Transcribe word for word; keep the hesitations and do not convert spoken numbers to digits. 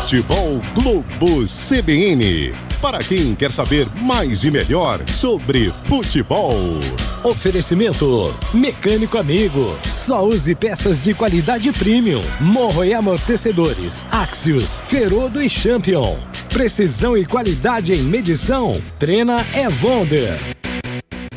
Futebol Globo C B N. Para quem quer saber mais e melhor sobre futebol. Oferecimento Mecânico Amigo. Só use peças de qualidade premium. Morro e amortecedores Axios, Ferodo e Champion. Precisão e qualidade em medição. Trena é Wonder.